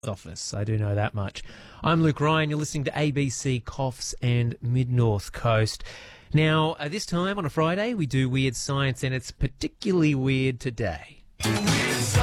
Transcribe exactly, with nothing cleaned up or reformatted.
office. I do know that much. I'm Luke Ryan. You're listening to A B C Coughs and Mid-North Coast. Now, uh, this time on a Friday, we do Weird Science, and it's particularly weird today.